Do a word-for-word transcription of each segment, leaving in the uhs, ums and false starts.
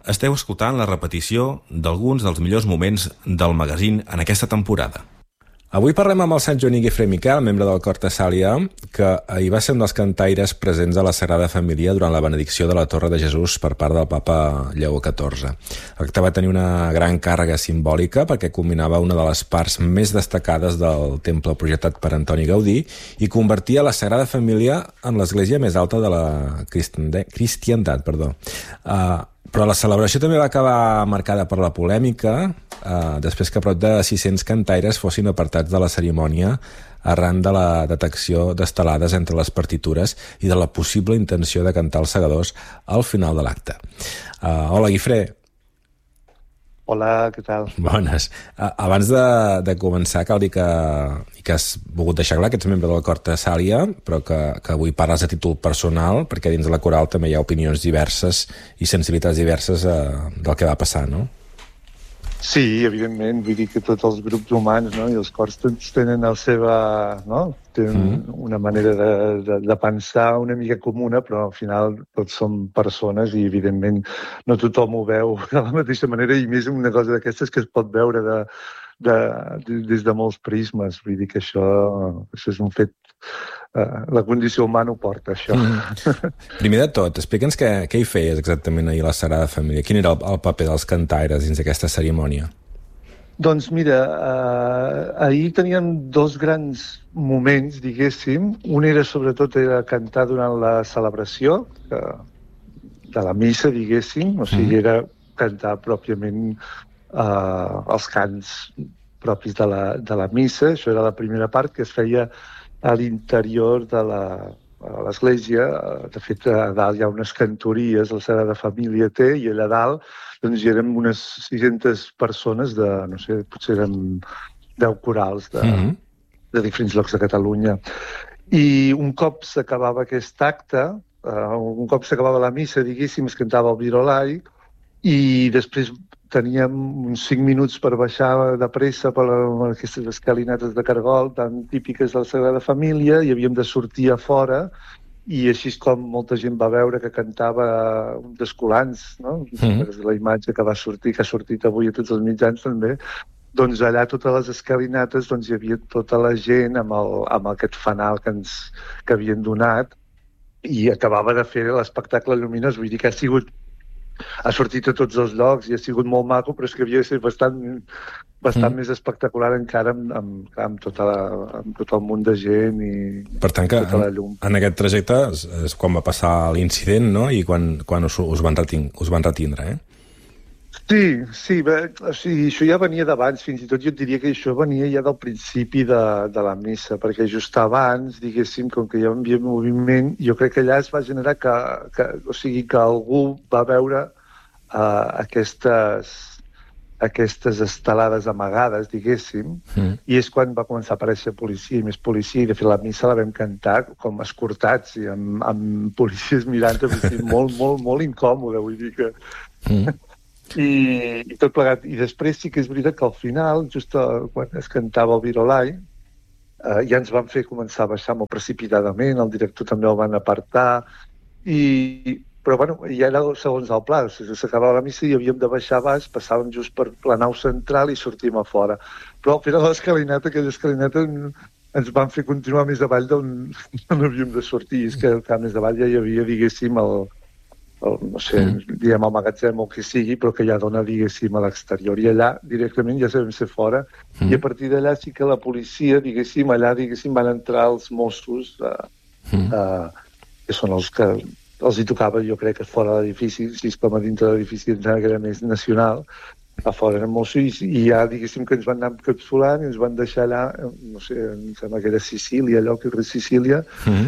Esteu escoltant la repetició d'alguns dels millors moments del magazín en aquesta temporada. Avui parlem amb el Sant Joaní Guifré Miquel, membre del cor Tessàlia, que ahir va ser un dels cantaires presents a la Sagrada Família durant la benedicció de la Torre de Jesús per part del papa Lleó catorze. L'acte va tenir una gran càrrega simbòlica perquè combinava una de les parts més destacades del temple projectat per Antoni Gaudí i convertia la Sagrada Família en l'església més alta de la cristiandat. Perdó. Uh, Però la celebració també va acabar marcada per la polèmica, eh, després que prop de sis-cents cantaires fossin apartats de la cerimònia arran de la detecció d'estelades entre les partitures i de la possible intenció de cantar els segadors al final de l'acte. Uh, hola, Guifré. Hola, què tal? Bones. Uh, abans de, de començar, cal dir que, que has volgut deixar clar que ets membre del cor Tessàlia, però que, que avui parles a títol personal, perquè dins de la coral també hi ha opinions diverses i sensibilitats diverses uh, del que va passar, no? Sí, evidentment, vull dir que tots els grups humans, no, i els cors tenen el seva, no? Tenen mm. una manera de, de, de pensar una mica comuna, però al final tots som persones i evidentment no tothom ho veu de la mateixa manera i més una cosa d'aquestes que es pot veure de, de, de, des de molts prismes. Vull dir que això, això és un fet. Uh, la condició humana ho porta, això. Mm. Primer de tot, explica'ns què, què hi feies exactament ahir a la Sagrada Família. Quin era el, el paper dels cantaires dins d'aquesta cerimònia? Doncs mira, uh, ahir teníem dos grans moments, diguéssim. Un era, sobretot, era cantar durant la celebració que, de la missa, diguéssim. O sigui, mm. era cantar pròpiament uh, els cants propis de la, de la missa. Això era la primera part, que es feia a l'interior de l'església. De fet, a dalt hi ha unes cantories, la Sagrada Família té, i allà dalt doncs, hi érem unes sis-centes persones de, no sé, potser eren deu corals de, mm-hmm. de diferents llocs de Catalunya. I un cop s'acabava aquest acte, uh, un cop s'acabava la missa, diguéssim, es cantava el Virolai, i després teníem uns cinc minuts per baixar de pressa per aquestes escalinates de cargol tan típiques de la Sagrada Família i havíem de sortir a fora i així és com molta gent va veure que cantava un d'escolans, no? Mm-hmm. La imatge que va sortir, que ha sortit avui a tots els mitjans també, doncs allà a totes les escalinates doncs, hi havia tota la gent amb, el, amb aquest fanal que ens que havien donat i acabava de fer l'espectacle lluminós, vull dir que ha sigut ha sortit a tots els llocs i ha sigut molt maco, però és que havia de ser bastant, bastant mm. més espectacular encara amb, amb, amb, tota la, amb tot el munt de gent i per tant que tota la llum. En, en aquest trajecte és, és quan va passar l'incident, no? I quan, quan us, us, van retin, us van retindre, eh? Sí, sí, bé, o sigui, això ja venia d'abans, fins i tot jo et diria que això venia ja del principi de, de la missa, perquè just abans, diguéssim, com que hi havia moviment, jo crec que allà es va generar que, que o sigui, que algú va veure uh, aquestes, aquestes estelades amagades, diguéssim, mm. i és quan va començar a aparèixer policia i més policia, i de fet la missa la vam cantar com escortats, i amb, amb policies mirant, molt, molt, molt incòmode, vull dir que... Mm. I, i tot plegat. I després sí que és veritat que al final, just quan es cantava el Virolai, eh, ja ens van fer començar a baixar molt precipitadament, el director també el van apartar, i, però bueno, ja era segons el pla, o sigui, s'acabava la missa i havíem de baixar baix, passàvem just per la nau central i sortim a fora. Però al final de l'escalinata, aquella escalinata ens van fer continuar més avall d'on havíem de sortir, és que més avall ja hi havia, diguéssim, el el, no sé, mm. diguem el magatzem o el que sigui, però que ja dona, diguéssim, a l'exterior. I allà directament ja sabem ser fora. Mm. I a partir d'allà sí que la policia, diguéssim, allà, diguéssim, van entrar els Mossos, eh, mm. eh, que són els que els hi tocava, jo crec, que fora de l'edifici, si és com a dintre de l'edifici, que era més nacional, a fora eren molt suïs, i ja, diguéssim, que ens van anar encapsulant i ens van deixar allà, no sé, em sembla que era Sicília, allò que era Sicília, mm-hmm.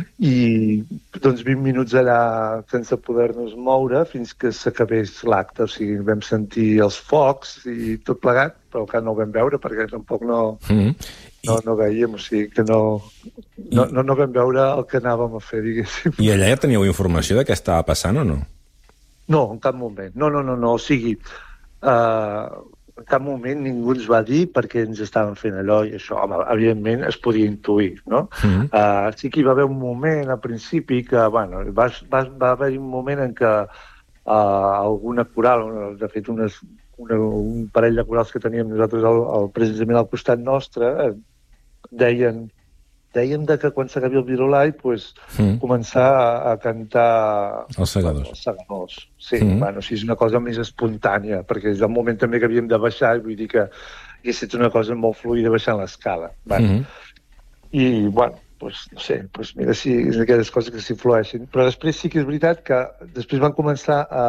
i doncs vint minuts allà sense poder-nos moure fins que s'acabés l'acte, o sigui, vam sentir els focs i tot plegat, però que no ho vam veure perquè tampoc no, mm-hmm. no, no veiem, o sigui, que no, no, no, no vam veure el que anàvem a fer, diguéssim. I allà ja teníeu informació de què estava passant o no? No, en cap moment, no, no, no, no. O sigui, Uh, en cap moment ningú ens va dir perquè ens estaven fent allò i això, home, evidentment es podia intuir, no? Mm-hmm. Uh, sí que hi va haver un moment al principi que, bueno, va, va, va haver un moment en què uh, alguna coral, de fet unes, una, un parell de corals que teníem nosaltres al, al, precisament al costat nostre, eh, deien dèiem de que quan s'acabi el Virolai pues, mm. començar a, a cantar els segadors. Bueno, els segadors. Sí, mm. bueno, sí, és una cosa més espontània, perquè és el moment també que havíem de baixar, vull dir que hauria estat una cosa molt fluida baixant l'escala. Bueno, mm. I, bueno, pues, no sé, pues, mira, sí, és d'aquelles coses que s'hi flueixen. Però després sí que és veritat que després van començar a...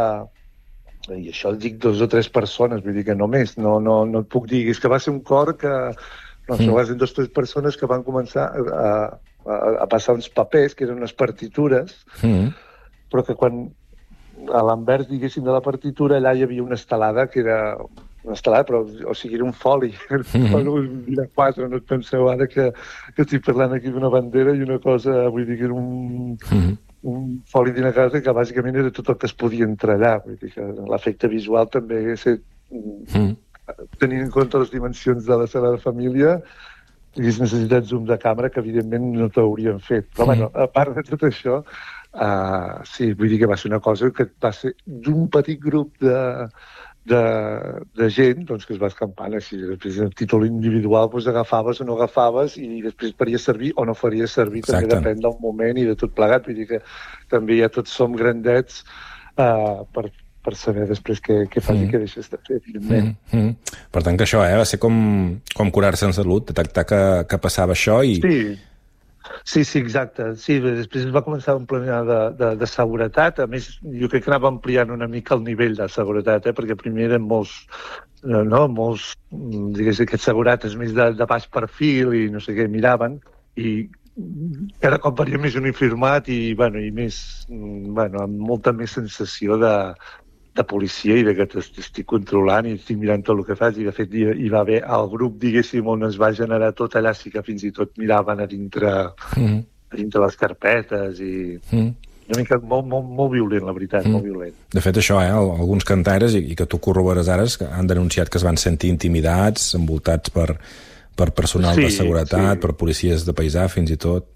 I això el dic dos o tres persones, vull dir que només, no, no, no et puc dir, és que va ser un cor que... No, mm. van ser dues o tres persones que van començar a, a, a passar uns papers, que eren unes partitures, mm. però que quan a l'anvers, diguéssim, de la partitura, allà hi havia una estelada que era una estelada, però, o sigui, era un foli. Mm. Era quatre, no et penseu ara que, que estic parlant aquí d'una bandera i una cosa, vull dir que era un, mm. un foli d'una casa que bàsicament era tot el que es podia entrar allà. Vull dir que l'efecte visual també hagués estat... Mm. tenint en compte les dimensions de la Sagrada Família, hagués necessitat zoom de càmera que evidentment no t'haurien fet. Però mm. bueno, a part de tot això, uh, sí, vull dir que va ser una cosa que va ser d'un petit grup de, de, de gent doncs, que es va escampant així. Després, el títol individual doncs, agafaves o no agafaves i després faria servir o no faria servir. Exacte. També depèn del moment i de tot plegat. Vull dir que també ja tots som grandets uh, per per saber després què, què fas mm. i què deixes de fer, evidentment. Mm. Mm. Per tant que això eh, va ser com, com curar-se en salut, detectar que, que passava això i... Sí, sí, sí, exacte. Sí, després va començar un pla de, de, de seguretat. A més, jo crec que anava ampliant una mica el nivell de seguretat, eh, perquè primer eren molts, no, molts, digués, aquests segurates més de, de baix perfil i no sé què, miraven, i cada cop varia més uniformat i, bueno, i més, bueno, amb molta més sensació de de policia i de que t'estic controlant i estic mirant tot el que fas i de fet hi, hi va haver el grup, diguéssim, on es va generar tot allà, sí que fins i tot miraven a dintre, mm. a dintre les carpetes i mm. una mica molt, molt, molt violent, la veritat, mm. molt violent. De fet això, eh, alguns cantaires i, i que tu corrobores ara que han denunciat que es van sentir intimidats, envoltats per, per personal sí, de seguretat, sí. per policies de paisà fins i tot.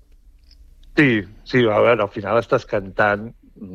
Sí, sí, a veure, al final estàs cantant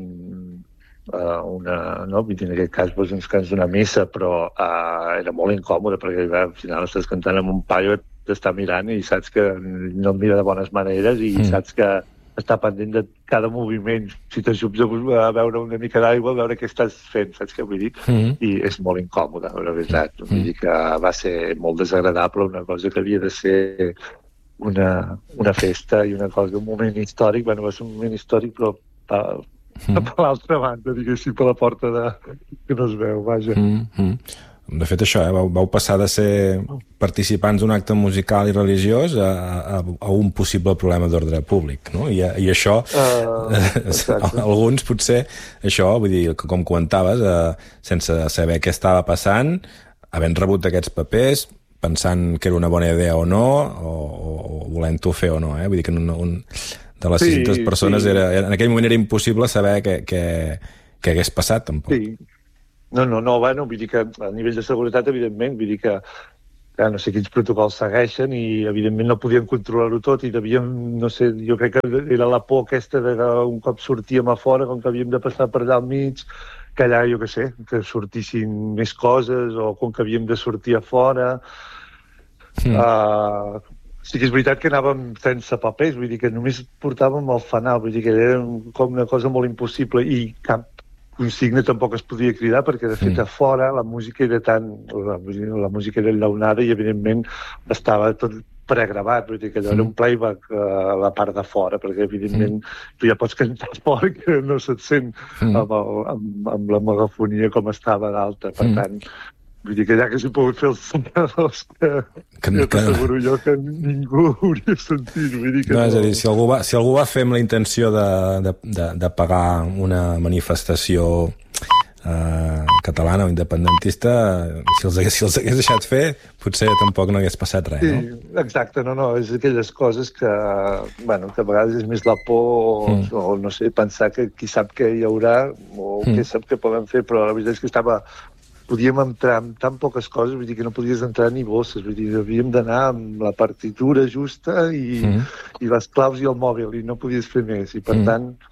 Uh, una, no? En aquest cas doncs, uns cants d'una missa, però uh, era molt incòmode perquè al final estàs cantant amb un paio que t'està mirant i saps que no et mira de bones maneres i mm. saps que està pendent de cada moviment. Si t'ajups a beure una mica d'aigua, a veure què estàs fent, saps què vull dir? Mm. I és molt incòmode, la veritat. Mm. Vull dir que va ser molt desagradable, una cosa que havia de ser una, una festa i una cosa, un moment històric. Bueno, va ser un moment històric, però uh, Mm. per l'altra banda, diguéssim, per la porta de... que no es veu, vaja. Mm -hmm. De fet, això, eh? vau, vau passar de ser participants d'un acte musical i religiós a, a, a un possible problema d'ordre públic, no? I, i això, uh, alguns potser, això, vull dir, com comentaves, eh, sense saber què estava passant, havent rebut aquests papers, pensant que era una bona idea o no, o, o volent-ho fer o no, eh? Vull dir que un... un de les sis-centes sí, persones, sí. era, en aquell moment era impossible saber què, què, què hagués passat, tampoc. Sí. No, no, no, bueno, vull dir que a nivell de seguretat, evidentment, vull dir que, que no sé quins protocols segueixen i, evidentment, no podíem controlar-ho tot i devíem, no sé, jo crec que era la por aquesta de que un cop sortíem a fora, com que havíem de passar per allà al mig, que allà, jo què sé, que sortissin més coses o com que havíem de sortir a fora... Mm. Uh, Sí que és veritat que anàvem sense papers, vull dir que només portàvem el fanal, vull dir que era com una cosa molt impossible i cap consigna tampoc es podia cridar perquè de fet a fora la música era tan... la, la música era enllaunada i evidentment estava tot pregravat, vull dir que allò era un playback a la part de fora perquè evidentment tu ja pots cantar fort que no se't sent amb, el, amb, amb la megafonia com estava d'alta, per tant... Vull dir que ja que s'hi pogut fer els senyals que, que, que t'asseguro jo que ningú hauria sentit. Vull dir que no, no... És a dir, si algú, va, si algú va fer amb la intenció de, de, de, de pagar una manifestació eh, catalana o independentista, si els, hagués, si els hagués deixat fer, potser tampoc no hagués passat res, no? Sí, exacte, no, no, és aquelles coses que, bueno, que a vegades és més la por mm. o, o no sé, pensar que qui sap què hi haurà o mm. què sap què podem fer, però la veritat és que estava... podíem entrar amb tan poques coses, vull dir que no podies entrar ni bosses, vull dir, havíem d'anar amb la partitura justa i, mm. i les claus i el mòbil, i no podies fer més, i per mm. tant,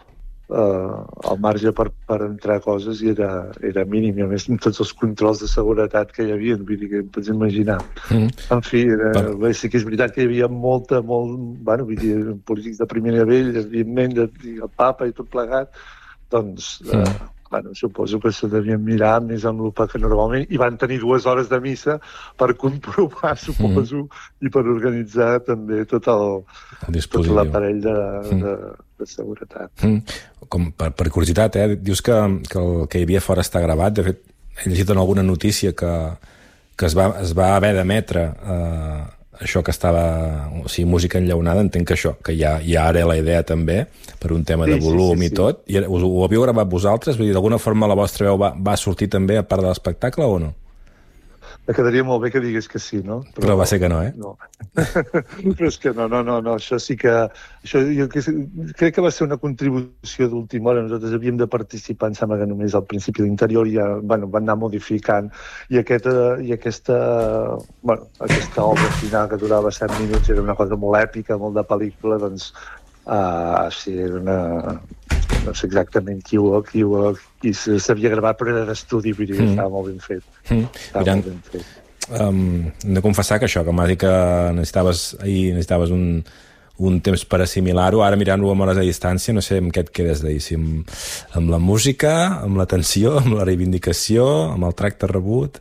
uh, el marge per, per entrar coses i era, era mínim, i a més amb tots els controls de seguretat que hi havia, vull dir que em pots imaginar. Mm. En fi, era, bé, sí que és veritat que hi havia molta, molt, bueno, vull dir, polítics de primer nivell, evidentment, de, el papa i tot plegat, doncs, mm. uh, bueno, suposo que se devien mirar més amb lupa que normalment, i van tenir dues hores de missa per comprovar, suposo, mm. i per organitzar també tot el, el tot l'aparell de, mm. de, de seguretat. Mm. Com per, per curiositat, eh? Dius que, que el que hi havia fora està gravat. De fet, he llegit en alguna notícia que, que es, va, es va haver d'emetre eh, això que estava, o sigui, música enllaunada. Entenc que això, que ja, ja ara la idea també, per un tema sí, de volum sí, sí, i tot. I us, ho havíeu gravat vosaltres? Vull dir, d'alguna forma la vostra veu va, va sortir també a part de l'espectacle o no? Me quedaria molt bé que digués que sí, no? Però, Però va ser que no, eh? No. Però és que no, no, no, no. Això sí que... Això, jo crec que va ser una contribució d'última hora. Nosaltres havíem de participar, em sembla que només al principi d'interior ja bueno, van anar modificant. I, aquest, i aquesta, bueno, aquesta obra final que durava set minuts era una cosa molt èpica, molt de pel·lícula, doncs uh, sí, era una... no sé exactament qui ho, qui ho qui s'havia gravat, però era d'estudi, vull dir, mm. estava molt ben fet. Mm. Estava Mirant, molt ben fet. Um, hem de confessar que això, que m'ha dit que necessitaves, ahir necessitaves un, un temps per assimilar-ho, ara mirant-ho amb hores a distància, no sé amb què et quedes d'ahir, si amb, amb la música, amb la tensió, amb la reivindicació, amb el tracte rebut...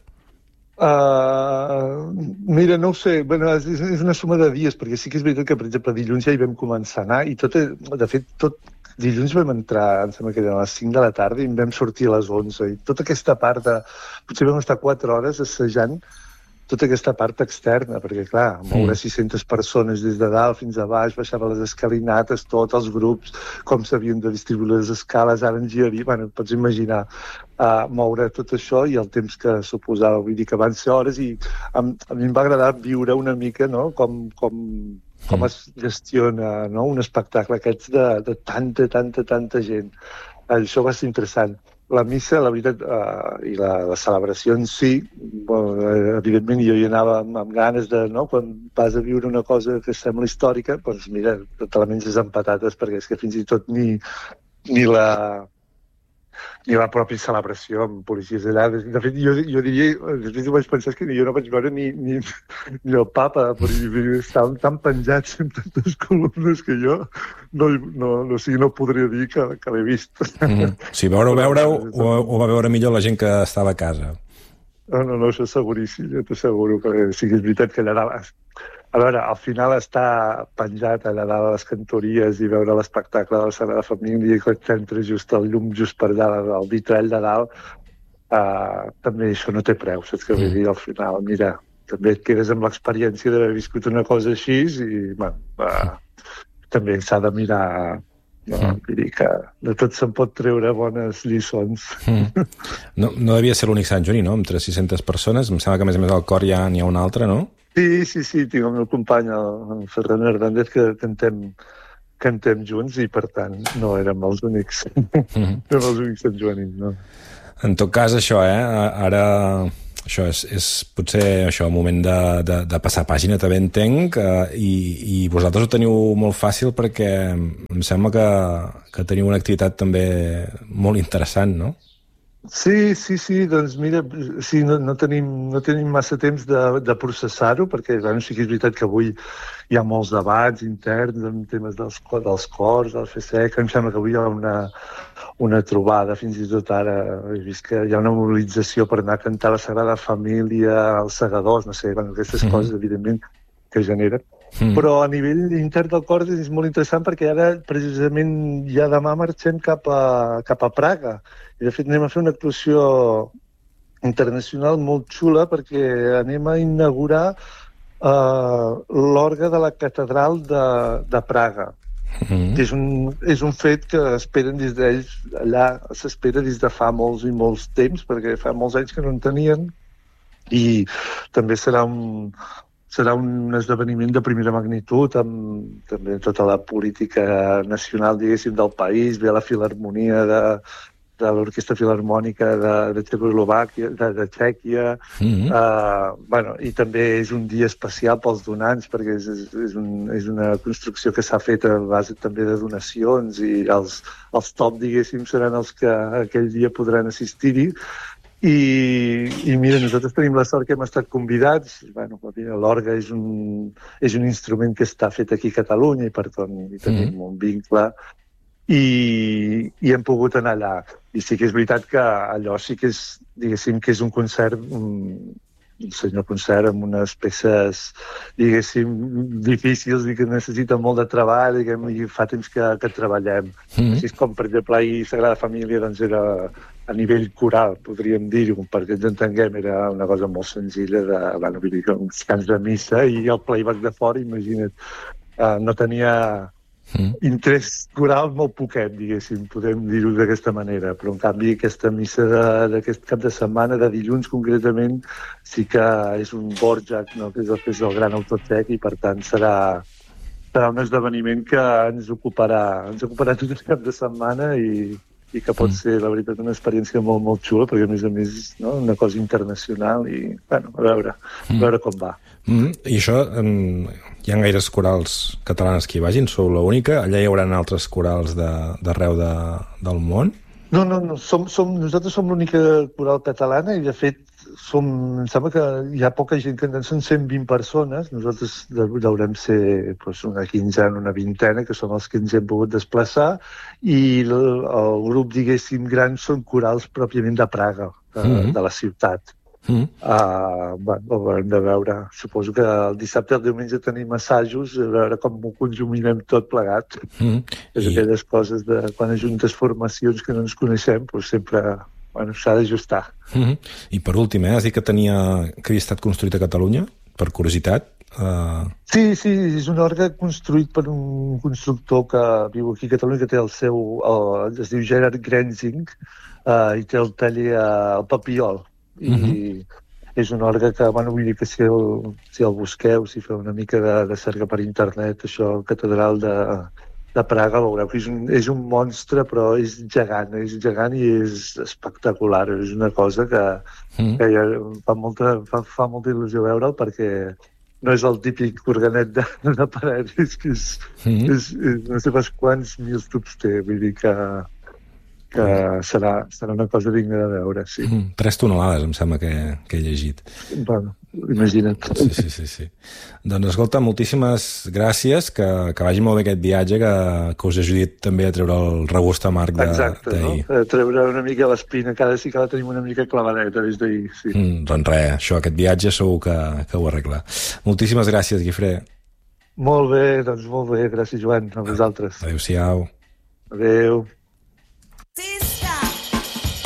Uh, mira, no ho sé, bueno, és, és una suma de dies, perquè sí que és veritat que, per exemple, dilluns ja hi vam començar a anar, i tot, de fet, tot dilluns vam entrar, em sembla que era a les cinc de la tarda i en vam sortir a les onze, i tota aquesta part de... Potser vam estar quatre hores assajant tota aquesta part externa, perquè, clar, moure sis-centes persones des de dalt fins a baix, baixar les escalinates, tots els grups, com s'havien de distribuir les escales, ara en giraria... Bueno, pots imaginar uh, moure tot això i el temps que suposava. Vull dir que van ser hores i a, a mi em va agradar viure una mica, no?, com... com com es gestiona, no?, un espectacle aquests de, de tanta, tanta, tanta gent. Això va ser interessant. La missa, la veritat, eh, i la, la celebració en si, bueno, evidentment jo hi anava amb, amb ganes de, no?, quan vas a viure una cosa que sembla històrica, doncs mira, te la menges amb patates, perquè és que fins i tot ni, ni la... ni la pròpia celebració amb policies allà. De fet, jo, jo diria, després ho vaig pensar, que jo no vaig veure ni, ni, ni el papa, perquè estaven tan penjats en tantes columnes que jo no, no, no, sí, no podria dir que, que l'he vist. Mm-hmm. Si veure-ho, veure-ho, o, o va veure millor la gent que estava a casa? No, no, no, això seguríssim, jo t'asseguro, perquè sí que és veritat que allà dalt... A veure, al final estar penjat allà dalt a les cantories i veure l'espectacle de la Sagrada Família i que t'entra just el llum just per dalt, el vitrall de dalt, uh, també això no té preu, saps què vull dir? Al final, mira, també et quedes amb l'experiència d'haver viscut una cosa així i, bueno, uh, també s'ha de mirar... No, vull dir que de tot se'n pot treure bones lliçons. Mm. No, no devia ser l'únic Sant Joaní, no?, amb tres sis-centes persones. Em sembla que, a més a més, al cor ja n'hi ha un altre, no? Sí, sí, sí, tinc el meu company, el Ferran Hernández, que cantem, cantem junts i, per tant, no érem els únics. Mm-hmm. No érem els únics santjoanins, no. En tot cas, això, eh? Ara... Això és, és potser això, el moment de, de, de passar pàgina, també entenc, eh, i, i vosaltres ho teniu molt fàcil perquè em sembla que, que teniu una activitat també molt interessant, no? Sí, sí, sí, doncs mira, sí, no, no, tenim, no tenim massa temps de, de processar-ho, perquè bueno, sí que és veritat que avui hi ha molts debats interns en temes dels, dels cors, del F S E, que em sembla que avui hi ha una, una trobada, fins i tot ara he vist que hi ha una mobilització per anar a cantar la Sagrada Família, els segadors, no sé, bueno, aquestes mm. coses, evidentment, que generen. Mm. Però a nivell intern del cor és molt interessant perquè ara, precisament, ja demà marxem cap a, cap a Praga. I, de fet, anem a fer una actuació internacional molt xula perquè anem a inaugurar uh, l'orgue de la catedral de, de Praga. Mm-hmm. Que és un, és un fet que esperen des d'ells, allà s'espera des de fa molts i molts temps, perquè fa molts anys que no en tenien, i també serà un, serà un esdeveniment de primera magnitud, amb també tota la política nacional, diguéssim, del país, ve la filharmonia de, de l'Orquestra Filharmònica de, de Txecoslovàquia, de, de Txèquia, mm-hmm. uh, bueno, i també és un dia especial pels donants, perquè és, és, és, un, és una construcció que s'ha fet a base també de donacions, i els, els top, diguéssim, seran els que aquell dia podran assistir-hi. I, i mira, nosaltres tenim la sort que hem estat convidats. Bueno, l'orgue és un, és un instrument que està fet aquí a Catalunya, i per tant hi tenim mm. un vincle. I, i hem pogut anar allà. I sí que és veritat que allò sí que és, diguéssim, que és un concert, un, un senyor concert amb unes peces, diguéssim, difícils i que necessita molt de treball, diguem, i fa temps que, que treballem. Mm-hmm. Així com, per exemple, ahir Sagrada Família, doncs era a nivell coral, podríem dir-ho, perquè ens entenguem, era una cosa molt senzilla de, bueno, vull dir, uns cants de missa i el playback de fora, imagina't, uh, no tenia Mm. interès coral molt poquet, diguéssim, podem dir-ho d'aquesta manera, però en canvi aquesta missa d'aquest cap de setmana, de dilluns concretament, sí que és un Dvořák, no? Que és el, és el gran autor txec, i per tant serà, serà un esdeveniment que ens ocuparà, ens ocuparà tot el cap de setmana, i, i que pot mm. ser, la veritat, una experiència molt, molt xula, perquè a més a més, no? Una cosa internacional, i bueno, a veure, mm. a veure com va. Mm. I això, en... hi ha gaires corals catalanes que hi vagin? Sou l'única? Allà hi haurà altres corals d'arreu de, del món? No, no, no. Som, som, nosaltres som l'única coral catalana, i de fet som, em sembla que hi ha poca gent, que són cent vint persones. Nosaltres deurem ser doncs, una quinzena, una vintena, que som els que ens hem pogut desplaçar, i el, el grup, diguéssim, gran són corals pròpiament de Praga, de, mm-hmm. de la ciutat. Mm. Uh, bueno, ho haurem de veure. Suposo que el dissabte i el diumenge tenim assajos, a veure com ho conjuminem tot plegat. Mm. És I... aquelles coses de quan ajuntes formacions que no ens coneixem, doncs sempre, bueno, s'ha d'ajustar. Mm. I per últim, eh, has dit que tenia que havia estat construït a Catalunya, per curiositat. Uh... Sí, sí, és un orgue construït per un constructor que viu aquí a Catalunya, que té el seu, el, es diu Gerard Grenzing, uh, i té el taller al Papiol. I uh-huh. és un orgue que, bueno, vull dir que si el, si el busqueu, si feu una mica de, de cerca per internet, això, Catedral de, de Praga, veureu que és un, és un monstre, però és gegant, és gegant i és espectacular. És una cosa que, uh-huh. que ja fa, molta, fa, fa molta il·lusió veure'l, perquè no és el típic organet de, de paret, és que és, uh-huh. és, és, no sé pas quants mil tubs té, vull dir que que serà, serà una cosa digna de veure, sí. Mm, tres tonelades, em sembla que, que he llegit. Bueno, imagina't. Sí, sí, sí, sí. Doncs, escolta, moltíssimes gràcies, que, que vagi molt bé aquest viatge, que, que us ajudi també a treure el regust amarg d'ahir. Exacte, no? A treure una mica l'espina, cada sí que la tenim una mica clavadeta des d'ahir, sí. Mm, doncs res, això, aquest viatge segur que, que ho arregla. Moltíssimes gràcies, Guifré. Molt bé, doncs molt bé, gràcies, Joan, a vosaltres. Adéu-siau. Adéu.